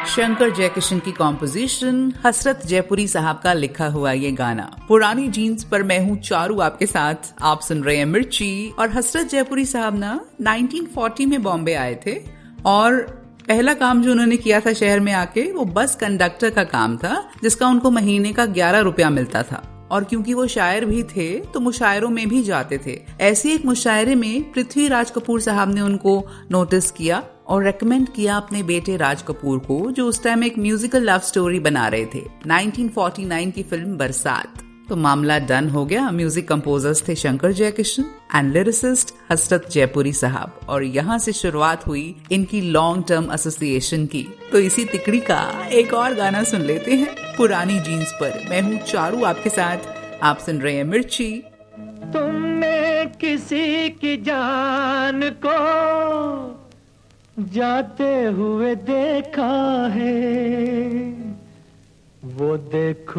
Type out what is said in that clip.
शंकर जयकिशन की कॉम्पोजिशन, हसरत जयपुरी साहब का लिखा हुआ ये गाना। पुरानी जीन्स पर मैं हूँ चारू आपके साथ, आप सुन रहे हैं मिर्ची। और हसरत जयपुरी साहब ना 1940 में बॉम्बे आए थे और पहला काम जो उन्होंने किया था शहर में आके, वो बस कंडक्टर का काम था, जिसका उनको महीने का 11 रुपया मिलता था। और क्योंकि वो शायर भी थे तो मुशायरों में भी जाते थे। ऐसे एक मुशायरे में पृथ्वीराज कपूर साहब ने उनको नोटिस किया और रेकमेंड किया अपने बेटे राज कपूर को, जो उस टाइम एक म्यूजिकल लव स्टोरी बना रहे थे, 1949 की फिल्म बरसात। तो मामला डन हो गया। म्यूजिक कंपोजर्स थे शंकर जयकिशन एंड लिरिसिस्ट हसरत जयपुरी साहब, और यहाँ से शुरुआत हुई इनकी लॉन्ग टर्म एसोसिएशन की। तो इसी तिकड़ी का एक और गाना सुन लेते हैं, पुरानी जीन्स पर मैं हूँ चारू आपके साथ, आप सुन रहे हैं मिर्ची। तुमने किसी की जान को जाते हुए देखा है, वो देखो